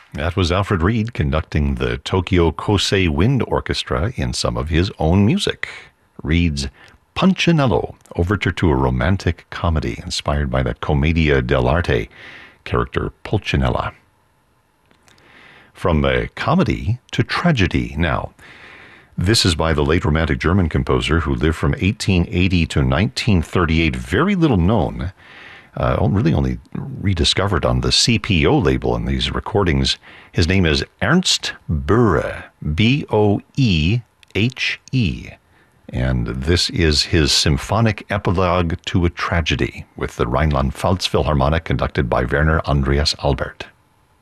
That was Alfred Reed conducting the Tokyo Kosei Wind Orchestra in some of his own music. Reed's Punchinello, overture to a romantic comedy inspired by the Commedia dell'arte character Pulcinella. From a comedy to tragedy now. This is by the late Romantic German composer who lived from 1880 to 1938, very little known. Really only rediscovered on the CPO label in these recordings. His name is Ernst Boehe, Boehe, and this is his symphonic epilogue to a tragedy with the Rhineland-Pfalz Philharmonic conducted by Werner Andreas Albert.